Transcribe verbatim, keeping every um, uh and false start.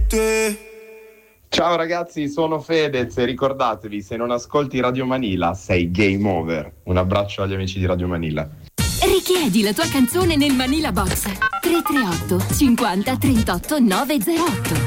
te. Ciao ragazzi, sono Fedez e ricordatevi, se non ascolti Radio Manila sei game over. Un abbraccio agli amici di Radio Manila. Richiedi la tua canzone nel Manila Box tre tre otto cinquanta trentotto novecentotto.